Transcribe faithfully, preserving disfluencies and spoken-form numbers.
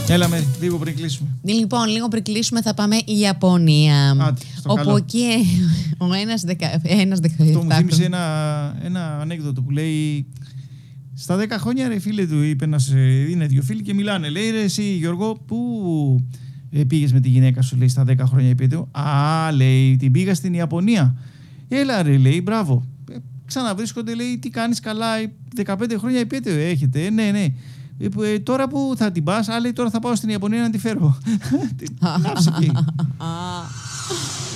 Έλα με, λίγο πριν κλείσουμε. Λοιπόν, λίγο πριν κλείσουμε θα πάμε η Ιαπωνία. Άτε, στο όπου καλό. εκεί ο ένας δεκαεπτά. Αυτό μου θύμισε ένα, ένα ανέκδοτο που λέει. Στα δέκα χρόνια, ρε φίλε του, είπε ένας, είναι δύο φίλοι και μιλάνε. Λέει, ρε εσύ Γιώργο, πού ε, πήγες με τη γυναίκα σου, λέει, στα δέκα χρόνια, είπε του. Α, λέει, την πήγα στην Ιαπωνία. Έλα ρε, λέει, μπράβο. Ε, ξαναβρίσκονται, λέει, τι κάνεις καλά, δεκαπέντε χρόνια επέτειο έχετε, ε, ναι, ναι. Ε, τώρα που θα την πας, α, λέει, τώρα θα πάω στην Ιαπωνία να τη φέρω. Την άψε εκεί.